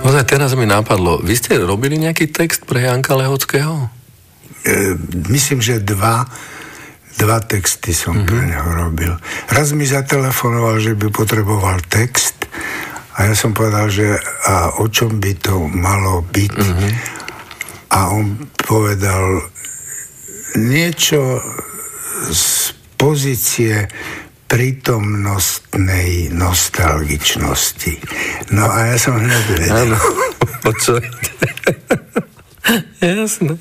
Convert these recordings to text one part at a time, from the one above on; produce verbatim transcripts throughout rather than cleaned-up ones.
Ozaj, teraz mi napadlo, vy ste robili nejaký text pre Janka Lehockého? E, myslím, že dva, dva texty som mm-hmm. pre neho robil. Raz mi zatelefonoval, že by potreboval text a ja som povedal, že a o čom by to malo byť. Mm-hmm. A on povedal niečo z pozície prítomnostnej nostalgičnosti. No a ja som hneď vedel. Áno, počujte. Jasné.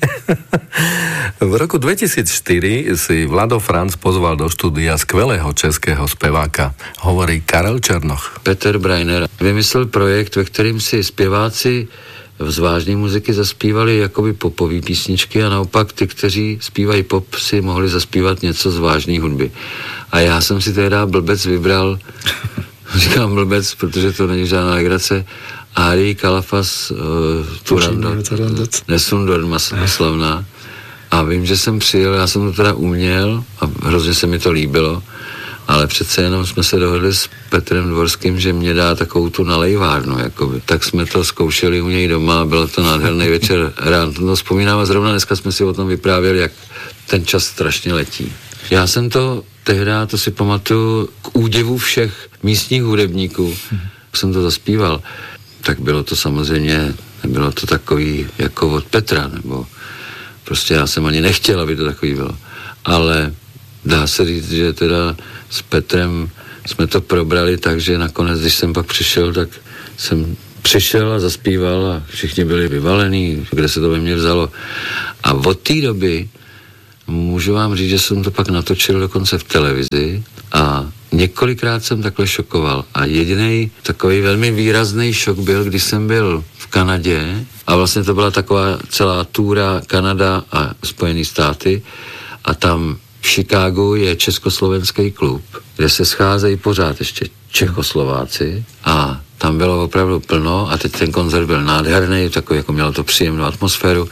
V roku dvetisícštyri si Vlado Franc pozval do štúdia skvelého českého speváka. Hovorí Karel Černoch. Petr Brajner vymyslel projekt, ve kterým si zpěváci z vážné muziky zaspívali jakoby popové písničky a naopak ty, kteří zpívají pop, si mohli zaspívat něco z vážné hudby. A já jsem si teda blbec vybral, říkám blbec, protože to není žádná legrace, Ari Kalafas uh, Turandot, Nesundor slavná. A vím, že jsem přijel, já jsem to teda uměl a hrozně se mi to líbilo, ale přece jenom jsme se dohodli s Petrem Dvorským, že mě dá takovou tu nalejvárnu, jakoby. Tak jsme to zkoušeli u něj doma a bylo to nádherný večer. Rád to vzpomínám a zrovna dneska jsme si o tom vyprávěli, jak ten čas strašně letí. Já jsem to tehdy, to si pamatuju, k údivu všech místních hudebníků, hmm. jsem to zaspíval. Tak bylo to samozřejmě, nebylo to takový jako od Petra, nebo prostě já jsem ani nechtěl, aby to takový bylo. Ale dá se říct, že teda s Petrem jsme to probrali tak, že nakonec, když jsem pak přišel, tak jsem přišel a zaspíval a všichni byli vyvalení, kde se to ve mně vzalo. A od té doby můžu vám říct, že jsem to pak natočil dokonce v televizi a několikrát jsem takhle šokoval. A jediný takový velmi výrazný šok byl, když jsem byl v Kanadě a vlastně to byla taková celá túra Kanada a Spojené státy a tam v Chicagu je československý klub, kde se scházejí pořád ještě Čechoslováci a tam bylo opravdu plno a teď ten koncert byl nádherný, takový jako mělo to příjemnou atmosféru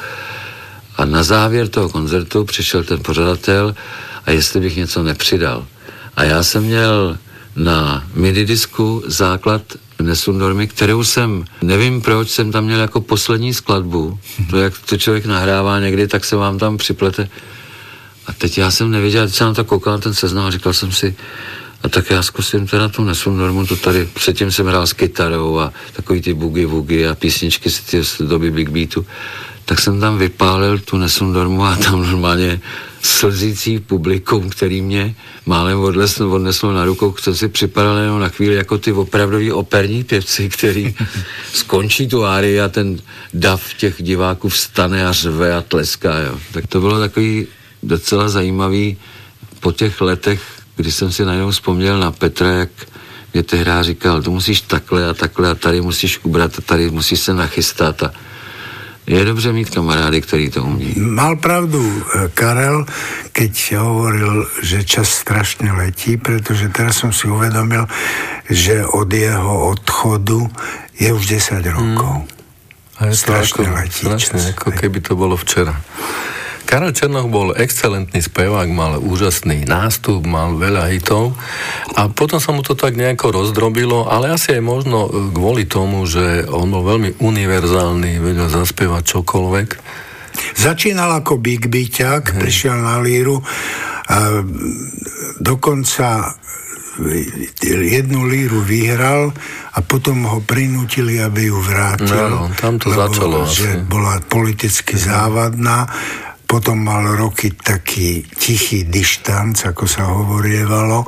a na závěr toho koncertu přišel ten pořadatel a jestli bych něco nepřidal. A já jsem měl na minidisku základ Nesundormy, kterou jsem, nevím proč, jsem tam měl jako poslední skladbu. To, jak to člověk nahrává někdy, tak se vám tam připlete. A teď já jsem nevěděl, teď jsem na to koukal na ten seznam a říkal jsem si, a tak já zkusím teda tu Nesundormu, to tady, předtím jsem hrál s kytarou a takový ty boogie woogie a písničky z té doby Big Beatu. Tak jsem tam vypálil tu Nesundormu a tam normálně slzící publikum, který mě málem odneslo, odneslo na rukou, jsem si připadal jenom na chvíli jako ty opravdoví operní pěvci, který skončí tu árii a ten dav těch diváků vstane a řve a tleská. Jo. Tak to bylo takový docela zajímavý po těch letech, kdy jsem si najednou vzpomněl na Petra, jak mě tehdy říkal, to musíš takhle a takhle a tady musíš ubrat a tady musíš se nachystat a je dobře mít kamarády, který to umí. Mal pravdu Karel, keď hovoril, že čas strašne letí, pretože teraz som si uvedomil, že od jeho odchodu je už desať rokov. Hmm. A je strašne ako, letí strašne, čas. Ako keby to bolo včera. Karel Černoch bol excelentný spevák, mal úžasný nástup, mal veľa hitov a potom sa mu to tak nejako rozdrobilo, ale asi aj možno kvôli tomu, že on bol veľmi univerzálny, vedel zaspievať čokoľvek. Začínal ako Big Beaťák, hmm. prišiel na líru a dokonca jednu líru vyhral a potom ho prinútili, aby ju vrátil. No, tam to lebo, začalo že asi. Bola politicky závadná. Potom mal roky taký tichý dištanc, ako sa hovorievalo.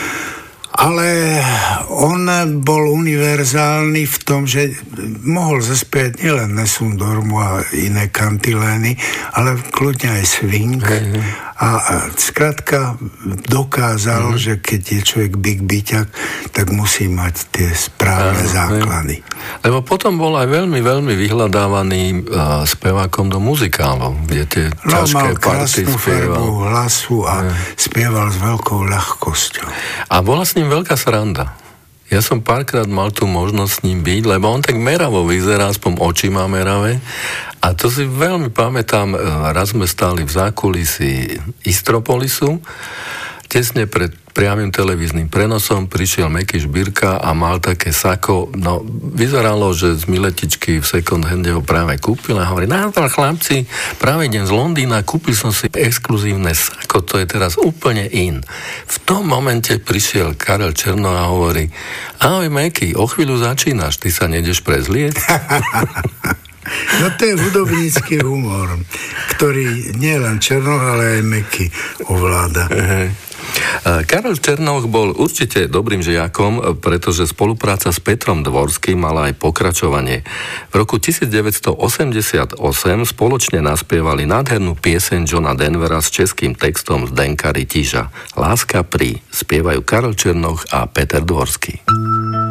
Ale on bol univerzálny v tom, že mohol zaspievať nielen Nesundormu a iné kantilény, ale kľudne aj swing. Mm-hmm. A skrátka dokázal, mm-hmm. že keď je človek Big Beaťak, tak musí mať tie správne Áno, základy. Ne? Lebo potom bol aj veľmi, veľmi vyhľadávaný uh, spevákom do muzikálov, kde tie no, ťažké party spieval. No, mal krásnu farbu hlasu a ne. spieval s veľkou ľahkosťou. A bola s ním veľká sranda. Ja som párkrát mal tú možnosť s ním byť, lebo on tak meravo vyzerá, aspoň oči má meravé. A to si veľmi pamätám, raz sme stáli v zákulisí Istropolisu, tesne pred priamym televíznym prenosom prišiel Meky Žbírka a mal také sako, no vyzeralo, že z Miletičky v second hande ho práve kúpil a hovorí, názdar chlapci, práve idem z Londýna, kúpil som si exkluzívne sako, to je teraz úplne in. V tom momente prišiel Karel Černoch a hovorí, ahoj Meky, o chvíľu začínaš, ty sa nejdeš prezlieť? No to je hudobnícky humor, ktorý nie len Černoch, ale aj Meky ovláda. Karel Černoch bol určite dobrým žiakom, pretože spolupráca s Petrom Dvorským mala aj pokračovanie. V roku devätnásť osemdesiatosem spoločne naspievali nádhernú pieseň Johna Denvera s českým textom Zdenka Rytíža. Láska pri spievajú Karel Černoch a Peter Dvorský.